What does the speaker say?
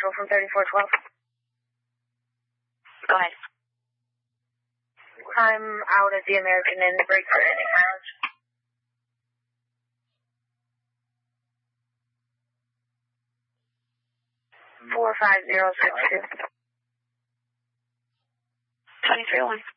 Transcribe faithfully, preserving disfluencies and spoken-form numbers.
Central from thirty-four twelve. Go ahead. I'm out at the American Inn, break for ending mileage. four five zero six two. twenty-three oh one.